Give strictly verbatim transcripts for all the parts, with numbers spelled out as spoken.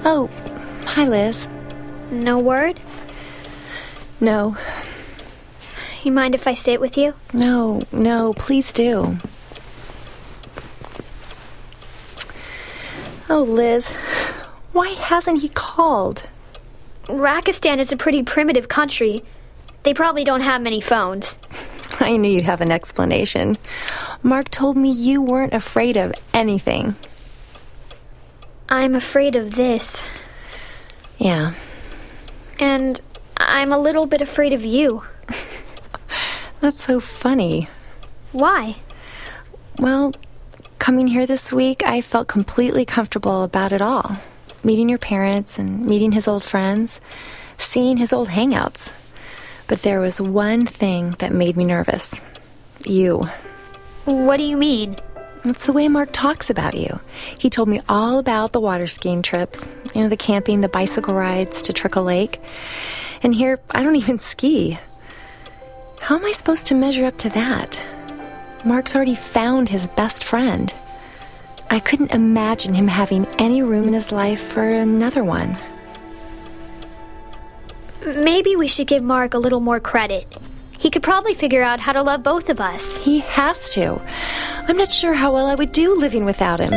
Oh, hi, Liz. No word? No. You mind if I sit with you? No, no, please do. Oh, Liz, why hasn't he called? Rakistan is a pretty primitive country. They probably don't have many phones. I knew you'd have an explanation. Mark told me you weren't afraid of anything. I'm afraid of this. Yeah. And I'm a little bit afraid of you. That's so funny. Why? Well, coming here this week, I felt completely comfortable about it all. Meeting your parents and meeting his old friends, seeing his old hangouts. But there was one thing that made me nervous. You. What do you mean? It's the way Mark talks about you. He told me all about the water skiing trips, you know, the camping, the bicycle rides to Trickle Lake. And here, I don't even ski. How am I supposed to measure up to that? Mark's already found his best friend. I couldn't imagine him having any room in his life for another one. Maybe we should give Mark a little more credit. He could probably figure out how to love both of us. He has to. I'm not sure how well I would do living without him.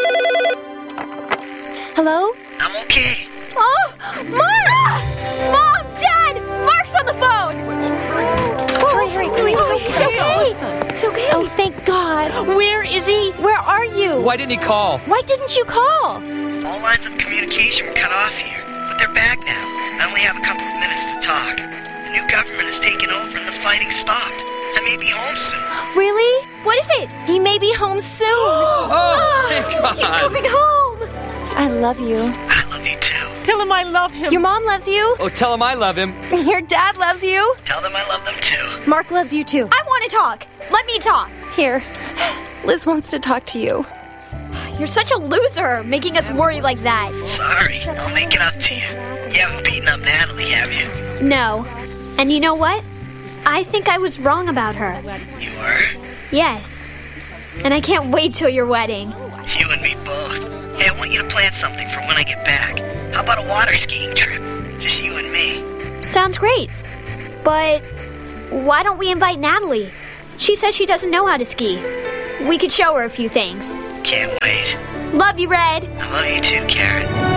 Hello? I'm okay. Oh, Mark! Mom! Dad! Mark's on the phone! Oh, hurry, hurry, hurry. Oh, it's okay. It's okay. Oh, thank God. Where is he? Where are you? Why didn't he call? Why didn't you call? All lines of communication were cut off here, but they're back now. I only have a couple of minutes to talk. The new government has taken over and the fighting stopped. I may be home soon. Really? What is it? He may be home soon. Oh, thank God. He's coming home. I love you. I love you too. Tell him I love him. Your mom loves you. Oh, tell him I love him. Your dad loves you. Tell them I love them too. Mark loves you too. I want to talk. Let me talk. Here. Liz wants to talk to you. You're such a loser, making us worry like that. Sorry, I'll make it up to you. You haven't beaten up Natalie, have you? No. And you know what? I think I was wrong about her. You were? Yes. And I can't wait till your wedding. You and me both. Hey, I want you to plan something for when I get back. How about a water skiing trip? Just you and me. Sounds great. But why don't we invite Natalie? She says she doesn't know how to ski. We could show her a few things. Can't wait. Love you, Red. I love you too, Karen.